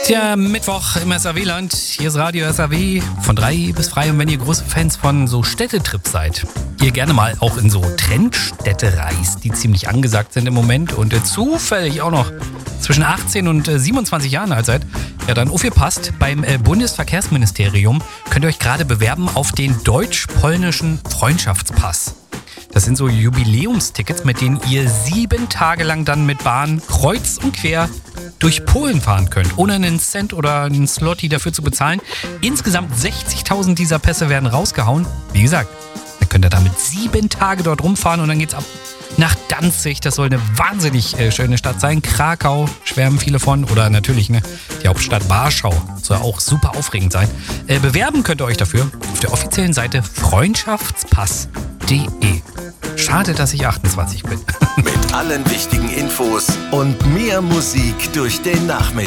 Tja, Mittwoch im SAW-Land. Hier ist Radio SAW von 3 bis frei. Und wenn ihr große Fans von so Städtetrips seid, ihr gerne mal auch in so Trendstädte reist, die ziemlich angesagt sind im Moment und zufällig auch noch zwischen 18 und 27 Jahren alt seid, ja dann aufgepasst, beim Bundesverkehrsministerium könnt ihr euch gerade bewerben auf den deutsch-polnischen Freundschaftspass. Das sind so Jubiläumstickets, mit denen ihr 7 Tage lang dann mit Bahn kreuz und quer durch Polen fahren könnt, ohne einen Cent oder einen Zloty dafür zu bezahlen. Insgesamt 60.000 dieser Pässe werden rausgehauen. Wie gesagt, dann könnt ihr damit 7 Tage dort rumfahren und dann geht's ab nach Danzig. Das soll eine wahnsinnig schöne Stadt sein. Krakau schwärmen viele von. Oder natürlich die Hauptstadt Warschau. Soll auch super aufregend sein. Bewerben könnt ihr euch dafür auf der offiziellen Seite freundschaftspass.de. Schade, dass ich 28 bin. Mit allen wichtigen Infos und mehr Musik durch den Nachmittag.